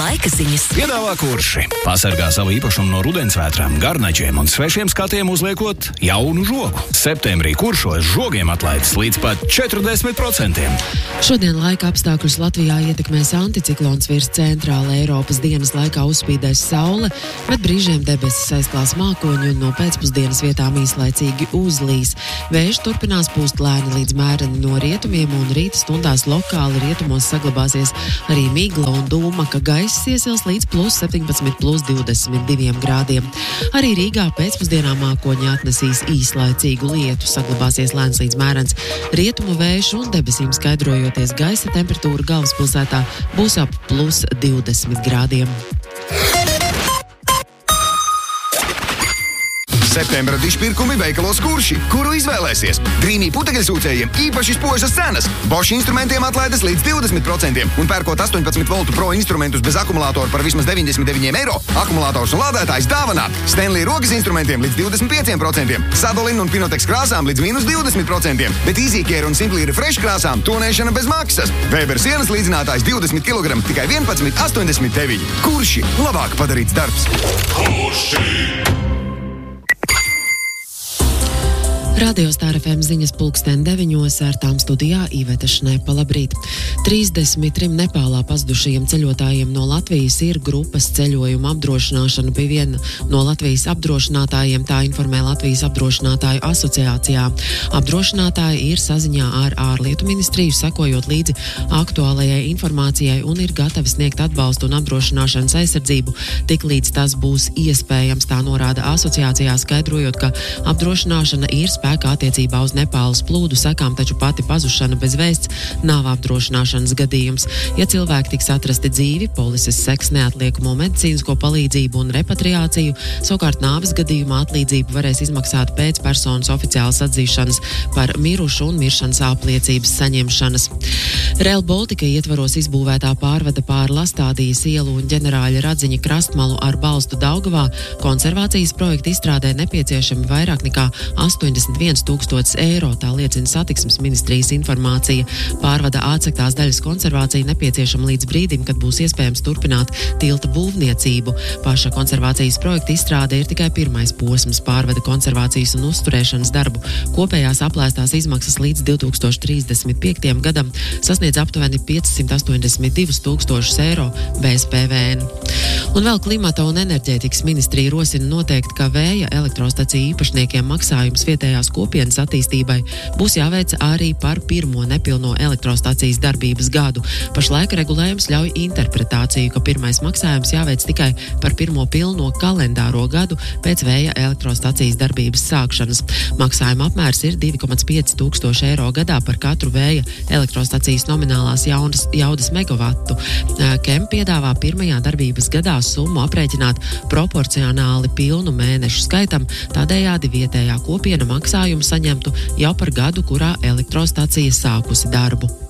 laika ziņas. Piedāvā Kurši. Pasargā savu īpašumu no rudensvētrām, garnačiem un svešiem skatiem uzliekot jaunu žogu. Septembrī Kuršos žogiem atlaides līdz pat 40%. Šodien laika apstākļus Latvijā ietekmēs anticiklons virs centrāla Eiropas. Dienas laikā uzspīdēs saule, bet brīžiem debesis aizklās mākoņi un no pēcpusdienas vietām īslaicīgi uzlīs. Vējš turpinās pūst lēni līdz mēreni no rietumiem un rīta stundās lokāli rietumos saglabāsies arī migla un dūma, ka gaiss iesils līdz +17, +22 grādiem. Arī Rīgā pēcpusdienā mākoņi atnesīs īslaicīgu lietu, saglabāsies lēns līdz mērens rietumu vējš un debesīm skaidrojoties gaisa temperatūra galvaspilsētā būs ap +20 grādiem. Septembra dišpirkumi veikalos Kurši, kuru izvēlēsies. Dreamy putekļsūcējiem īpaši spožas cenas. Bosch instrumentiem atlaides līdz 20% un pērkot 18 voltu pro instrumentus bez akumulātoru par vismaz 99 eiro. Akumulators un lādētājs dāvanā. Stanley rokas instrumentiem līdz 25%. Sadolin un Pinotex krāsām līdz -20%. Bet EasyCare un Simply Refresh krāsām tonēšana bez maksas. Weber sienas līdzinātājs 20 kg tikai 11,89. Kurši labāk padarīts darbs. Kurši! Radio Star FM ziņas 9:00 ar tām studijā Iveta Šnepa. Labrīt. 33 Nepālā pazudušajiem ceļotājiem no Latvijas ir grupas ceļojuma apdrošināšana pie viena no Latvijas apdrošinātājiem, tā informē Latvijas apdrošinātāju asociācijā. Apdrošinātāji ir saziņā ar ārlietu ministriju, sekojot līdzi aktuālajai informācijai un ir gatavi sniegt atbalstu un apdrošināšanas aizsardzību, tik līdz tas būs iespējams, tā norāda asociācijā, skaidrojot, ka apdrošināšana ir spēkā attiecībā uz Nepālas plūdu sekām, taču pati pazušana bez vēsts nav apdrošināšanas gadījums. Ja cilvēki tiks atrasti dzīvi, polises seks neatliekamo medicīnisko palīdzību un repatriāciju, savukārt nāves gadījumā atlīdzību varēs izmaksāt pēc personas oficiālas atzīšanas par mirušu un miršanas apliecības saņemšanas. Rail Baltica ietvaros izbūvētā pārvada pāri Lastādijas ielu un ģenerāļa Radziņa krastmalu ar balstu Daugavā konservācijas projekta izstrādē nepieciešami vairāk nekā 81 000 eiro, tā liecina satiksmes ministrijas informācija. Pārvada atsektās daļas konservācija nepieciešama līdz brīdim, kad būs iespējams turpināt tilta būvniecību. Paša konservācijas projekta izstrāde ir tikai pirmais posms. Pārvada konservācijas un uzturēšanas darbu kopējās aplēstās izmaksas līdz 2035. gadam sasniedz aptuveni 582 000 eiro bez PVN. Un vēl klimata un enerģētikas ministrija rosina noteikt, ka vēja elektrostaciju īpašniekiem maksājums vietējās kopienas attīstībai būs jāveic arī par pirmo nepilno elektrostacijas darbības gadu. Pašlaik regulējums ļauj interpretāciju, ka pirmais maksājums jāveic tikai par pirmo pilno kalendāro gadu pēc vēja elektrostacijas darbības sākšanas. Maksājuma apmērs ir 2,5 tūkstoši eiro gadā par katru vēja elektrostacijas nominālās jaudas megavatu. KEM piedāvā pirmajā darbības gadā summu aprēķināt proporcionāli pilnu mēnešu skaitam, tādējādi vietējā kopiena maksājumu saņemtu jau par gadu, kurā elektrostacija sākusi darbu.